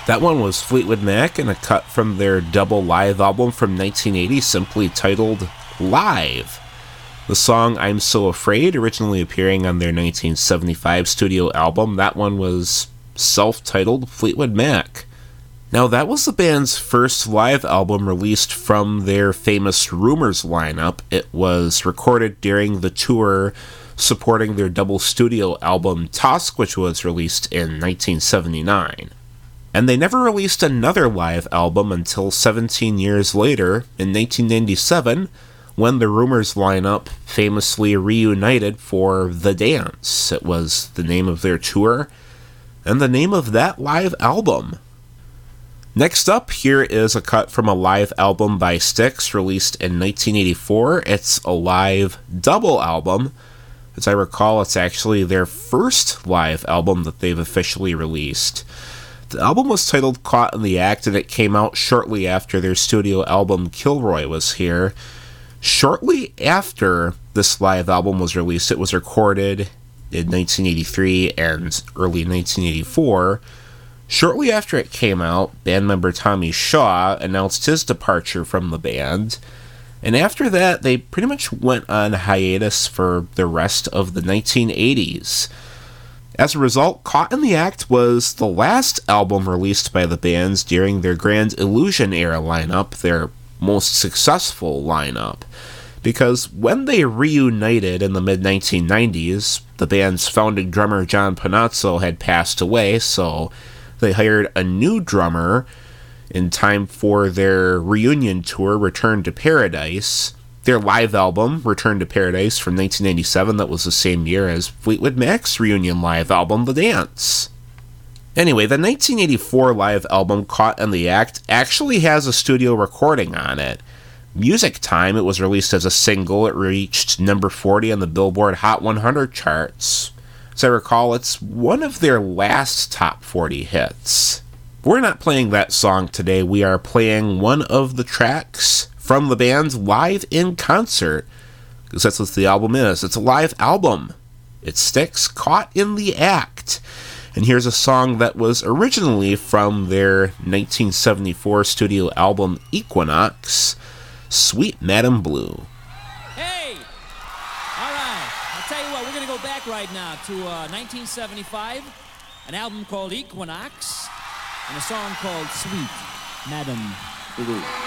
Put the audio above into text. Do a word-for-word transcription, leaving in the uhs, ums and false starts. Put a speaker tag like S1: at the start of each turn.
S1: That one was Fleetwood Mac and a cut from their double live album from nineteen eighty simply titled Live. The song I'm So Afraid, originally appearing on their nineteen seventy-five studio album, that one was self-titled Fleetwood Mac. Now, that was the band's first live album released from their famous Rumours lineup. It was recorded during the tour supporting their double studio album Tusk, which was released in nineteen seventy-nine. And they never released another live album until seventeen years later, in nineteen ninety-seven, when the Rumours lineup famously reunited for The Dance. It was the name of their tour, and the name of that live album. Next up, here is a cut from a live album by Styx, released in nineteen eighty-four. It's a live double album. As I recall, it's actually their first live album that they've officially released. The album was titled Caught in the Act, and it came out shortly after their studio album Kilroy was here. Shortly after this live album was released, it was recorded in nineteen eighty-three and early nineteen eighty-four. Shortly after it came out, band member Tommy Shaw announced his departure from the band, and after that, they pretty much went on hiatus for the rest of the nineteen eighties. As a result, Caught in the Act was the last album released by the bands during their Grand Illusion era lineup, their most successful lineup, because when they reunited in the mid nineteen nineties, the band's founding drummer John Panazzo had passed away, so they hired a new drummer in time for their reunion tour, Return to Paradise. Their live album, Return to Paradise, from nineteen ninety-seven, that was the same year as Fleetwood Mac's reunion live album, The Dance. Anyway, the nineteen eighty-four live album, Caught in the Act, actually has a studio recording on it. Music Time, it was released as a single. It reached number forty on the Billboard Hot one hundred charts. As I recall, it's one of their last top forty hits. We're not playing that song today. We are playing one of the tracks from the band's live in concert, because that's what the album is. It's a live album. It Styx, Caught in the Act. And here's a song that was originally from their nineteen seventy-four studio album Equinox, Sweet Madam Blue.
S2: Hey! All right. I'll tell you what, we're going to go back right now to uh, nineteen seventy-five, an album called Equinox, and a song called Sweet Madam Blue.